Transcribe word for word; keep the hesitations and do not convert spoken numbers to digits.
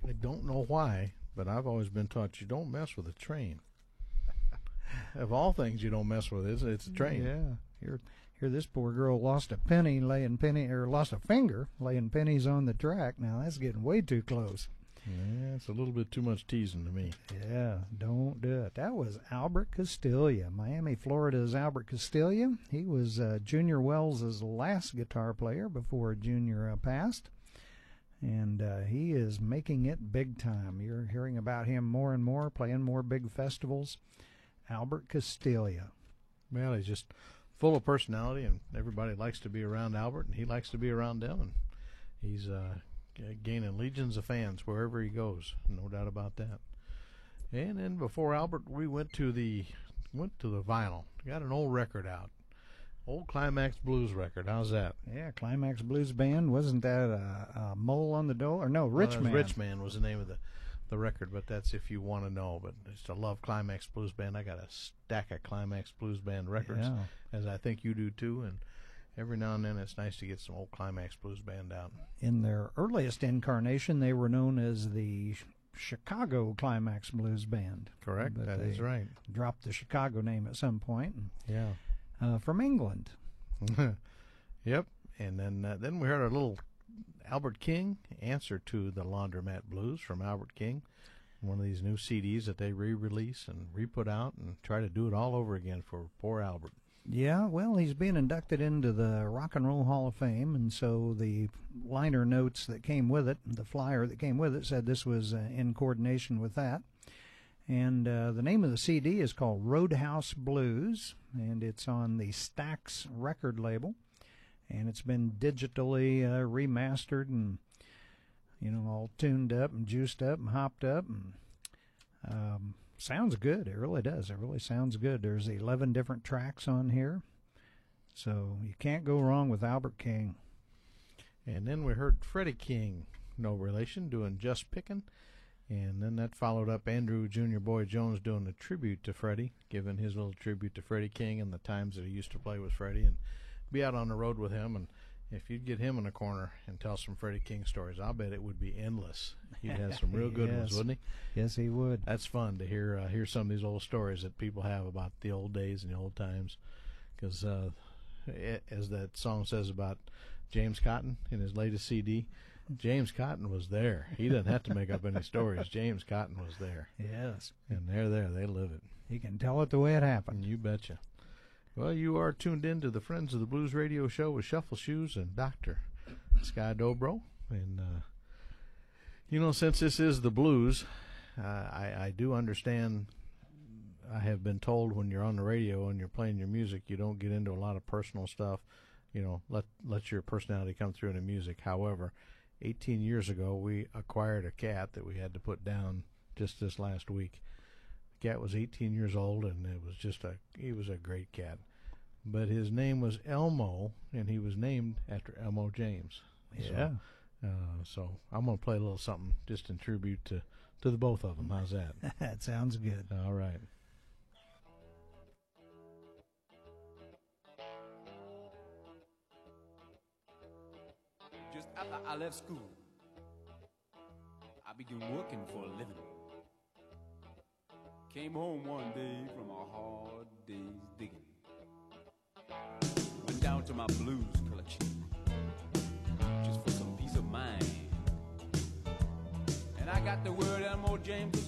I don't know why, but I've always been taught you don't mess with a train. Of all things you don't mess with, it's, it's a train. Yeah. Here, here, this poor girl lost a penny laying penny, or lost a finger laying pennies on the track. Now that's getting way too close. Yeah, it's a little bit too much teasing to me. Yeah, don't do it. That was Albert Castiglia, Miami, Florida's Albert Castiglia. He was uh, Junior Wells's last guitar player before Junior uh, passed, and uh, he is making it big time. You're hearing about him more and more, playing more big festivals. Albert Castiglia. Well, he's just full of personality, and everybody likes to be around Albert, and he likes to be around them, and he's uh, gaining legions of fans wherever he goes, no doubt about that. And then before Albert, we went to the went to the vinyl. Got an old record out, old Climax Blues record. How's that? Yeah, Climax Blues Band. Wasn't that a, a Mole on the Dole? Or no, Rich well, Man. Rich Man was the name of the the record, but that's if you want to know. But it's to love Climax Blues Band. I got a stack of Climax Blues Band records, Yeah. as I think you do too, and every now and then it's nice to get some old Climax Blues Band out. In their earliest incarnation, they were known as the Chicago Climax Blues Band. Correct, But that they is right. dropped the Chicago name at some point. Yeah. Uh, from England. Yep. And then uh, then we heard a little Albert King answer to the Laundromat Blues from Albert King, one of these new C Ds that they re-release and re-put out and try to do it all over again for poor Albert. Yeah, well, he's being inducted into the Rock and Roll Hall of Fame, and so the liner notes that came with it, the flyer that came with it, said this was uh, in coordination with that. And uh, the name of the C D is called Roadhouse Blues, and it's on the Stax record label, and it's been digitally uh, remastered and, you know, all tuned up and juiced up and hopped up, and um, sounds good. It really does. It really sounds good. There's eleven different tracks on here, so you can't go wrong with Albert King. And then we heard Freddie King, no relation, doing Just Pickin'. And then that followed up Andrew Junior Boy Jones doing a tribute to Freddie, giving his little tribute to Freddie King and the times that he used to play with Freddie and be out on the road with him. And if you'd get him in a corner and tell some Freddie King stories, I'll bet it would be endless. He'd have some real good Yes. ones, wouldn't he? Yes, he would. That's fun to hear uh, hear some of these old stories that people have about the old days and the old times. Because uh, as that song says about James Cotton in his latest C D, James Cotton was there. He doesn't have to make up any stories. James Cotton was there. Yes. And they're there. They live it. He can tell it the way it happened. You betcha. Well, you are tuned in to the Friends of the Blues radio show with Shuffle Shoes and Doctor Sky Dobro. And, uh, you know, since this is the blues, uh, I, I do understand. I have been told when you're on the radio and you're playing your music, you don't get into a lot of personal stuff. You know, let, let your personality come through in the music. However, eighteen years ago, we acquired a cat that we had to put down just this last week. The cat was eighteen years old, and it was just a he was a great cat. But his name was Elmo, and he was named after Elmo James. Yeah. So, uh, so I'm going to play a little something just in tribute to, to the both of them. How's that? That sounds good. All right. Just after I left school, I began working for a living. Came home one day from a hard day's digging. Went down to my blues collection, just for some peace of mind. And I got the word Elmo James